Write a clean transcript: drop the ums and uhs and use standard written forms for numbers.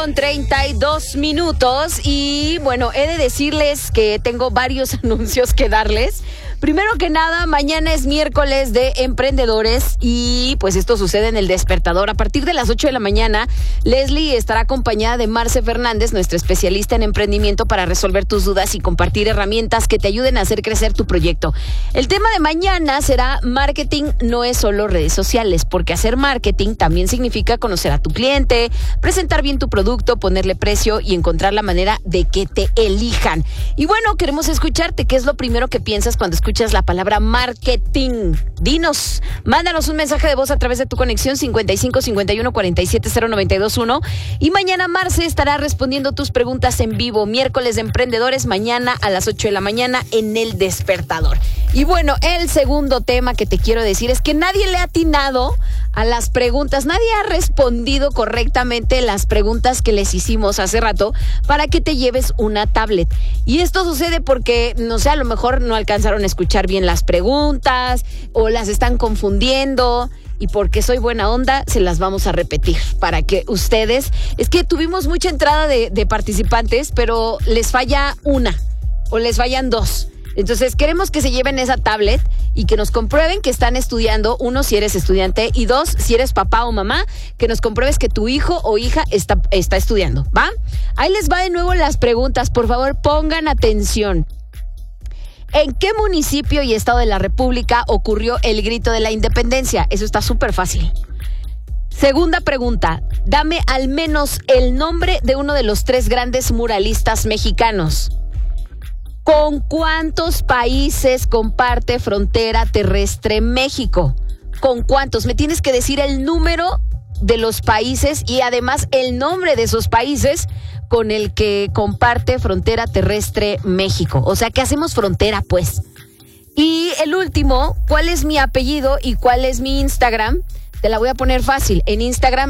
Con 32 minutos y bueno, he de decirles que tengo varios anuncios que darles. Primero que nada, mañana es miércoles de emprendedores y pues esto sucede en El Despertador. A partir de las 8 de la mañana, Leslie estará acompañada de Marce Fernández, nuestra especialista en emprendimiento, para resolver tus dudas y compartir herramientas que te ayuden a hacer crecer tu proyecto. El tema de mañana será marketing no es solo redes sociales, porque hacer marketing también significa conocer a tu cliente, presentar bien tu producto, ponerle precio y encontrar la manera de que te elijan. Y bueno, queremos escucharte. ¿Qué es lo primero que piensas cuando escuchas la palabra marketing? Dinos, mándanos un mensaje de voz a través de tu conexión 55 51 47 0921 y mañana Marce estará respondiendo tus preguntas en vivo. Miércoles de emprendedores, mañana a las 8 de la mañana en El Despertador. Y bueno, el segundo tema que te quiero decir es que nadie le ha atinado a las preguntas, nadie ha respondido correctamente las preguntas que les hicimos hace rato para que te lleves una tablet. Y esto sucede porque, no sé, a lo mejor no alcanzaron a escuchar bien las preguntas o las están confundiendo. Y porque soy buena onda, se las vamos a repetir para que ustedes... Es que tuvimos mucha entrada de participantes, pero les falla una o les fallan dos. Entonces queremos que se lleven esa tablet y que nos comprueben que están estudiando. Uno, si eres estudiante, y dos, si eres papá o mamá, que nos compruebes que tu hijo o hija está estudiando, ¿va? Ahí les va de nuevo las preguntas, por favor pongan atención. ¿En qué municipio y estado de la República ocurrió el grito de la independencia? Eso está súper fácil. Segunda pregunta, dame al menos el nombre de uno de los 3 grandes muralistas mexicanos. ¿Con cuántos países comparte frontera terrestre México? ¿Con cuántos? Me tienes que decir el número de los países y además el nombre de esos países con el que comparte frontera terrestre México. O sea, que hacemos frontera, pues. Y el último, ¿cuál es mi apellido y cuál es mi Instagram? Te la voy a poner fácil. En Instagram